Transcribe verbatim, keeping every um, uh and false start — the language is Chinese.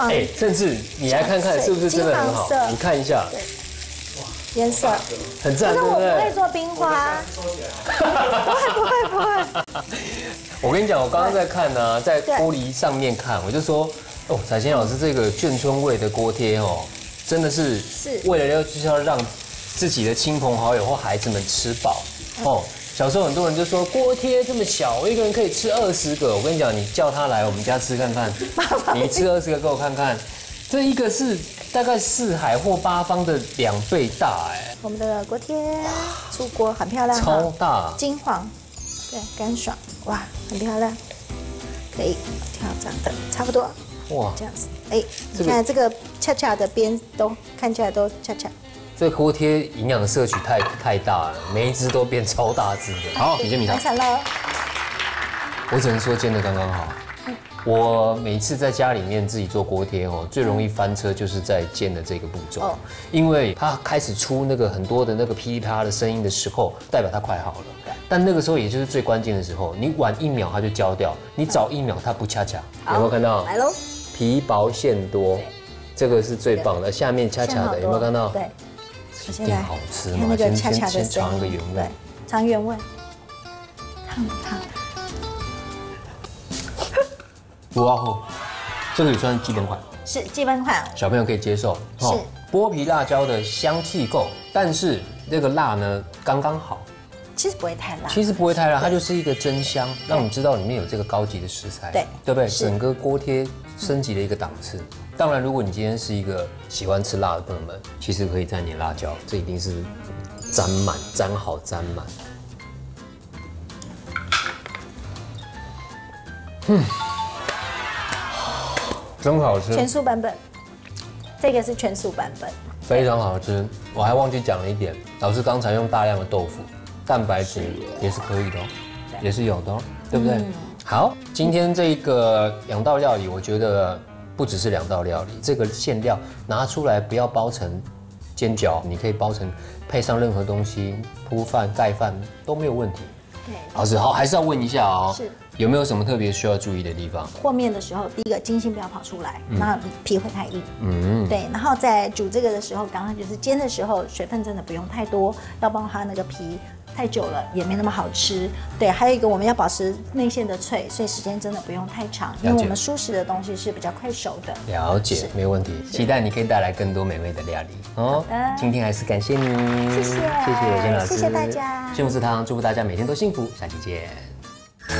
哎，甚至你来看看是不是真的很好？你看一下， 颜色很赞，对不对？ 我不会做冰花，不会不会不会。 我跟你讲，我刚刚在看呢，在玻璃上面看，我就说，哦，彩仙老师这个眷村味的锅贴哦，真的是是为了要就是要让自己的亲朋好友或孩子们吃饱哦。小时候很多人就说锅贴这么小，我一个人可以吃二十个。我跟你讲，你叫他来我们家吃看看，你吃二十个给我看看，这一个是大概四海或八方的两倍大哎。 我们的锅贴出锅很漂亮， 超大， 金黄，对，干爽，哇，很漂亮，可以调这样的，差不多，哇，这样子，哎，你看这个恰恰的边都看起来都恰恰。 这个锅贴营养摄取太太大了，每一只都变超大只的。好，你先米汤。 完成了。 我只能说煎的刚刚好。我每次在家里面自己做锅贴哦，最容易翻车就是在煎的这个步骤，因为它开始出那个很多的那个噼里啪啦的声音的时候，代表它快好了。但那个时候也就是最关键的时候，你晚一秒它就焦掉，你早一秒它不恰恰。有没有看到？ 来喽。 皮薄馅多，这个是最棒的。下面恰恰的有没有看到？对。一定好吃嘛！ 那个恰恰的先尝个原味， 对，尝原味，烫烫。 哇哦，这个也算基本款， 是基本款， 小朋友可以接受。 是剥皮辣椒的香气够，但是这个辣呢刚刚好。 其实不会太辣， 其实不会太辣，它就是一个真香，让你知道里面有这个高级的食材， 对对不对？整个锅贴升级了一个档次。当然，如果你今天是一个喜欢吃辣的朋友们，其实可以蘸点辣椒，这一定是沾满、沾好、沾满。嗯，真好吃。 全素版本，这个是全素版本， 非常好吃。我还忘记讲了一点，老师刚才用大量的豆腐，蛋白质也是可以的哦，也是有的哦，对不对？嗯、好，今天这个两道料理，我觉得。不只是两道料理，这个馅料拿出来不要包成煎饺，你可以包成配上任何东西，铺饭、盖饭都没有问题。对，老师好，还是要问一下哦，是有没有什么特别需要注意的地方？ 和面的时候，第一个筋性不要跑出来，那皮会太硬。嗯，对，然后在煮这个的时候，刚刚就是煎的时候，水分真的不用太多，要不然它那个皮。太久了也没那么好吃，对，还有一个我们要保持内馅的脆，所以时间真的不用太长，因为我们蔬食的东西是比较快熟的。 了解，没有问题，期待你可以带来更多美味的料理哦。今天还是感谢你， 谢谢，谢谢谢金老师， 谢谢大家， 幸福食堂祝福大家每天都幸福，下期见。